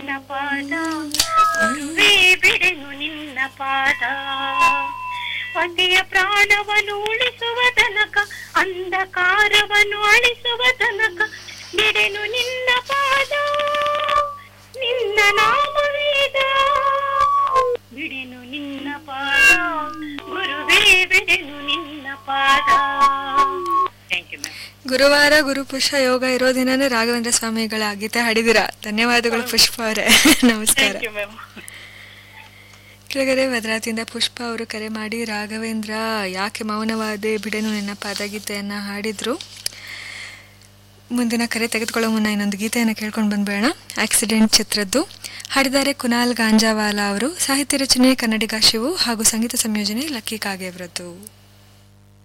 ನಿನ್ನ ಪಾದ ಗುರುವೇ ಬಿಡೆನು ನಿನ್ನ ಪಾದ ಪತಿಯ ಪ್ರಾಣವನ್ನು ಉಳಿಸುವ ತನಕ ಅಂಧಕಾರವನ್ನು ಅಳಿಸುವ ತನಕ ಬಿಡೆನು ನಿನ್ನ ಪಾದ ನಿನ್ನ ನಾಮವೇದ ಬಿಡೆನು ನಿನ್ನ ಪಾದ ಗುರುವೇ ಬಿಡೆನು ನಿನ್ನ ಪಾದ. Thank you ma'am. ಗುರುವಾರ ಗುರುಪುಷ್ಪ ಯೋಗ ಇರೋ ದಿನನೇ ರಾಘವೇಂದ್ರ ಸ್ವಾಮಿಗಳ ಗೀತೆ ಹಾಡಿದಿರಾ. ಧನ್ಯವಾದಗಳು ಪುಷ್ಪ ಅವರೇ. ನಮಸ್ಕಾರ. ಕೆಳಗಡೆ ಭದ್ರಾತಿಯಿಂದ ಪುಷ್ಪ ಅವರು ಕರೆ ಮಾಡಿ ರಾಘವೇಂದ್ರ ಯಾಕೆ ಮೌನವಾದೆ ಬಿಡೆನು ನಿನ್ನ ಪಾದಗೀತೆಯನ್ನು ಹಾಡಿದ್ರು. ಮುಂದಿನ ಕರೆ ತೆಗೆದುಕೊಳ್ಳೋ ಮುನ್ನ ಇನ್ನೊಂದು ಗೀತೆಯನ್ನು ಕೇಳ್ಕೊಂಡು ಬಂದ್ಬೇಡ. ಆಕ್ಸಿಡೆಂಟ್ ಚಿತ್ರದ್ದು. ಹಾಡಿದ್ದಾರೆ ಕುನಾಲ್ ಗಾಂಜಾವಾಲಾ ಅವರು. ಸಾಹಿತ್ಯ ರಚನೆ ಕನ್ನಡಿಗ ಶಿವು ಹಾಗೂ ಸಂಗೀತ ಸಂಯೋಜನೆ ಲಕ್ಕಿ ಕಾಗೇವ್ರದ್ದು.